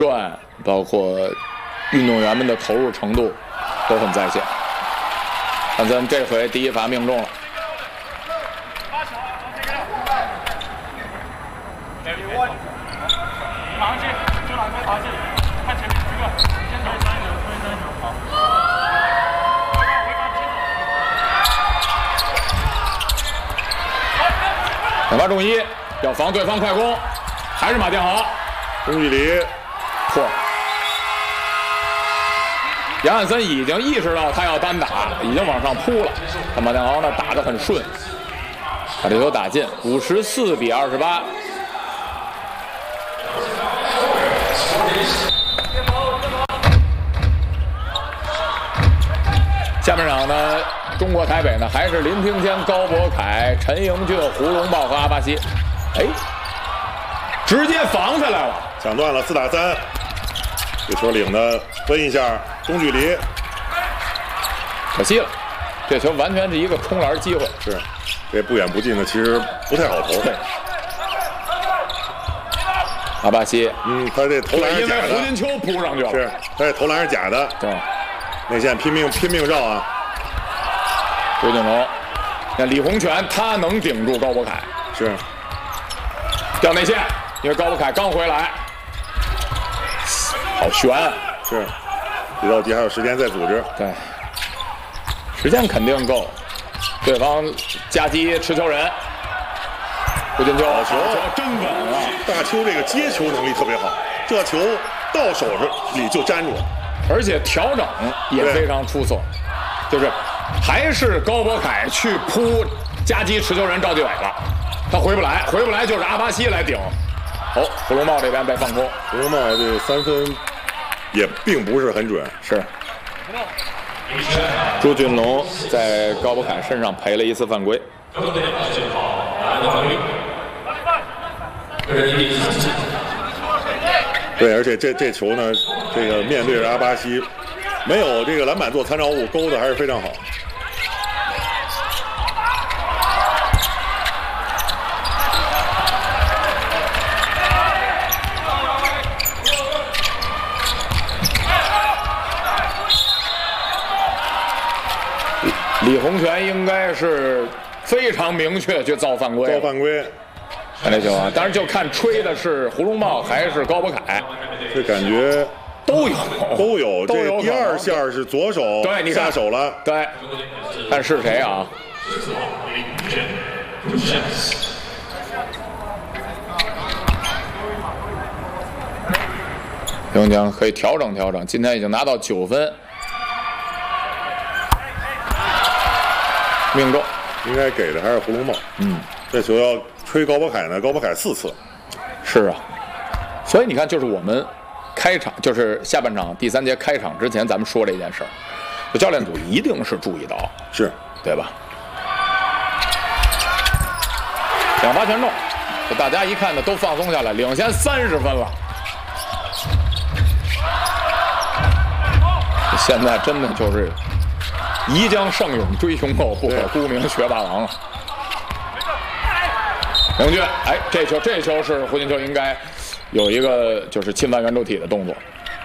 转，包括运动员们的投入程度都很在线。汉森这回第一罚命中了。 两罚中一，要防对方快攻，还是马殿豪， 中距离错。杨汉森已经意识到他要单打，已经往上扑了，但马殿豪呢打得很顺，把这球打进，54比28。 下半场呢，中国台北呢还是林庭坚、高博凯、陈盈俊、胡龙豹和阿巴西，哎，直接防下来了， 抢断了4打3，这球领的分一下中距离， 可惜了，这球完全是一个冲篮机会， 是，这不远不近的其实不太好投。对， 阿巴西， 他这投篮是假的， 因为胡金秋扑上去了， 是，他这投篮是假的， 对。 内线拼命绕啊！ 周景龙，那李洪权他能顶住高博凯， 是掉内线，因为高博凯刚回来，好悬， 是，这道题还有时间再组织， 对，时间肯定够，对方夹击持球人，胡金秋，好球真稳啊！ 大邱这个接球能力特别好，这球到手里就粘住了。 而且调整也非常出色，就是还是高博凯去扑夹击持球人赵继伟了，他回不来就是阿巴西来顶。哦，胡龙茂这边被放空， 胡龙茂这3分也并不是很准。 是。朱俊龙在高博凯身上赔了一次犯规。 对，而且这球呢，这个面对着阿巴西，没有这个篮板做参照物，勾的还是非常好。 李洪权应该是非常明确去造犯规， 造犯规。 看这球啊，当然就看吹的是胡龙茂还是高博凯， 这感觉都有。 这第2下是左手对，你下手了， 对，看是谁啊？刘永江可以调整，今天已经拿到9分，命中， 应该给的还是胡龙茂。这球要。 吹高博凯呢？高博凯4次， 是啊，所以你看，就是我们开场，就是下半场第3节开场之前，咱们说这件事儿，教练组一定是注意到， 是对吧？2罚全中，就大家一看呢都放松下来，领先30分了。现在真的就是宜将胜勇追雄斗，不可沽名学霸王了。 梁俊，哎，这球是胡金秋应该有一个就是侵犯圆柱体的动作。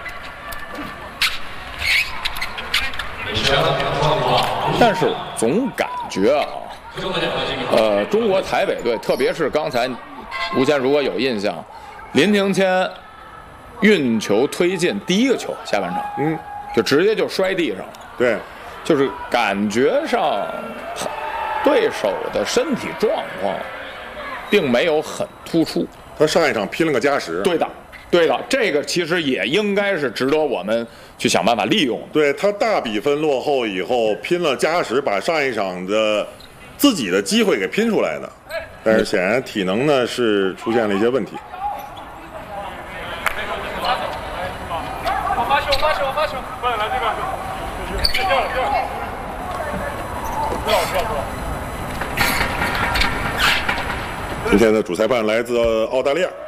但是总感觉啊，中国台北队，特别是刚才吴谦如果有印象，林庭谦运球推进第1个球，下半场，就直接就摔地上了。 对， 就是感觉上对手的身体状况。 并没有很突出， 他上一场拼了个加时。 对的，这个其实也应该是值得我们去想办法利用。 对他大比分落后以后拼了加时，把上一场的自己的机会给拼出来的，但是显然体能呢是出现了一些问题。 发球，过来这个，掉了，不要。 今天的主裁判来自澳大利亚。